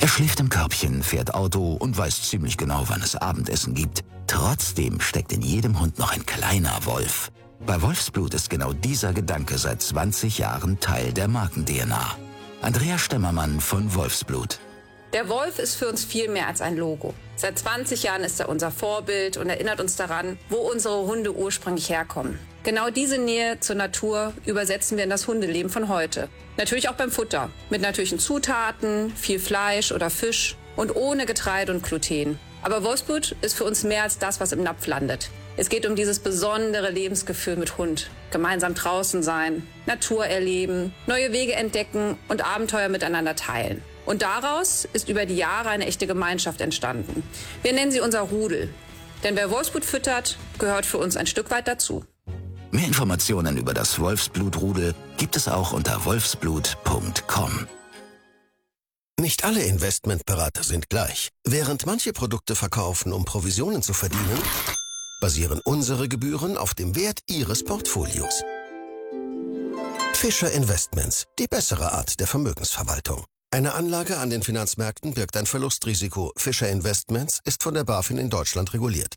Er schläft im Körbchen, fährt Auto und weiß ziemlich genau, wann es Abendessen gibt. Trotzdem steckt in jedem Hund noch ein kleiner Wolf. Bei Wolfsblut ist genau dieser Gedanke seit 20 Jahren Teil der Marken-DNA. Andrea Stemmermann von Wolfsblut. Der Wolf ist für uns viel mehr als ein Logo. Seit 20 Jahren ist er unser Vorbild und erinnert uns daran, wo unsere Hunde ursprünglich herkommen. Genau diese Nähe zur Natur übersetzen wir in das Hundeleben von heute. Natürlich auch beim Futter. Mit natürlichen Zutaten, viel Fleisch oder Fisch und ohne Getreide und Gluten. Aber Wolfsblut ist für uns mehr als das, was im Napf landet. Es geht um dieses besondere Lebensgefühl mit Hund. Gemeinsam draußen sein, Natur erleben, neue Wege entdecken und Abenteuer miteinander teilen. Und daraus ist über die Jahre eine echte Gemeinschaft entstanden. Wir nennen sie unser Rudel. Denn wer Wolfsblut füttert, gehört für uns ein Stück weit dazu. Mehr Informationen über das Wolfsblutrudel gibt es auch unter wolfsblut.com. Nicht alle Investmentberater sind gleich. Während manche Produkte verkaufen, um Provisionen zu verdienen, basieren unsere Gebühren auf dem Wert Ihres Portfolios. Fischer Investments, die bessere Art der Vermögensverwaltung. Eine Anlage an den Finanzmärkten birgt ein Verlustrisiko. Fischer Investments ist von der BaFin in Deutschland reguliert.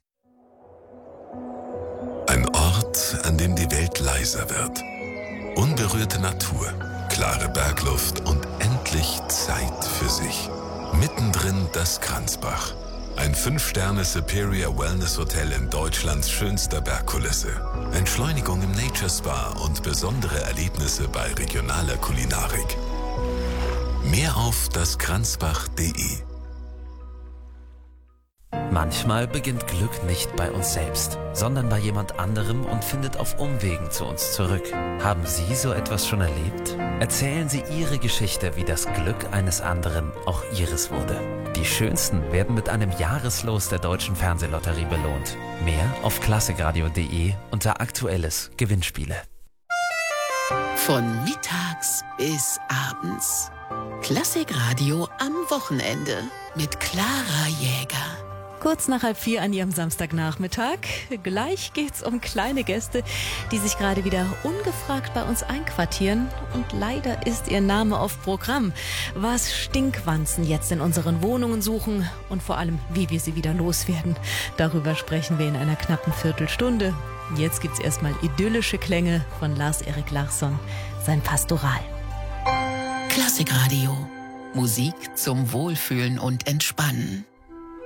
Ein Ort, an dem die Welt leiser wird. Unberührte Natur, klare Bergluft und endlich Zeit für sich. Mittendrin das Kranzbach. Ein 5-Sterne Superior Wellness Hotel in Deutschlands schönster Bergkulisse. Entschleunigung im Nature Spa und besondere Erlebnisse bei regionaler Kulinarik. Mehr auf daskranzbach.de. Manchmal beginnt Glück nicht bei uns selbst, sondern bei jemand anderem und findet auf Umwegen zu uns zurück. Haben Sie so etwas schon erlebt? Erzählen Sie Ihre Geschichte, wie das Glück eines anderen auch Ihres wurde. Die Schönsten werden mit einem Jahreslos der Deutschen Fernsehlotterie belohnt. Mehr auf klassikradio.de unter Aktuelles Gewinnspiele. Von mittags bis abends. Klassikradio am Wochenende mit Clara Jäger. Kurz nach 3:30 an Ihrem Samstagnachmittag. Gleich geht's um kleine Gäste, die sich gerade wieder ungefragt bei uns einquartieren. Und leider ist ihr Name auf Programm. Was Stinkwanzen jetzt in unseren Wohnungen suchen und vor allem, wie wir sie wieder loswerden. Darüber sprechen wir in einer knappen Viertelstunde. Jetzt gibt's erstmal idyllische Klänge von Lars-Erik Larsson, sein Pastoral. Klassikradio. Musik zum Wohlfühlen und Entspannen.